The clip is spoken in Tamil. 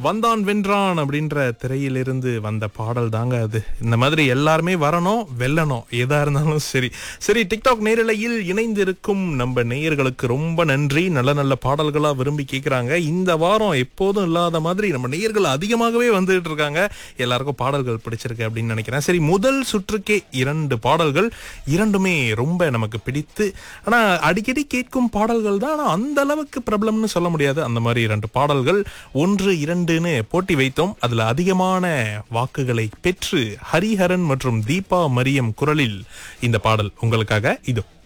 வந்தான் வென்றான் அப்படின்ற திரையிலிருந்து வந்த பாடல் தாங்க அது. இந்த மாதிரி எல்லாருமே வரணும், வெல்லணும், எதா இருந்தாலும் சரி. சரி, டிக்டாக் நேரலையில் இணைந்திருக்கும் நம்ம நேயர்களுக்கு ரொம்ப நன்றி. நல்ல நல்ல பாடல்களா விரும்பி கேட்கிறாங்க. இந்த வாரம் எப்போதும் இல்லாத மாதிரி நம்ம நேயர்கள் அதிகமாகவே வந்துட்டு இருக்காங்க. எல்லாருக்கும் பாடல்கள் பிடிச்சிருக்கு அப்படின்னு நினைக்கிறேன். சரி, முதல் சுற்றுக்கே 2 பாடல்கள், இரண்டுமே ரொம்ப நமக்கு பிடித்து, ஆனா அடிக்கடி கேட்கும் பாடல்கள் தான். ஆனா அந்த அளவுக்கு பிரபலம்னு சொல்ல முடியாது. அந்த மாதிரி 2 பாடல்கள் 1, 2ன்னு போட்டி வைத்தோம். அதுல அதிகமான வாக்குகளை பெற்று ஹரிஹரன் மற்றும் தீபா மரியம் குரலில் இந்த பாடல் உங்களுக்காக இதோ.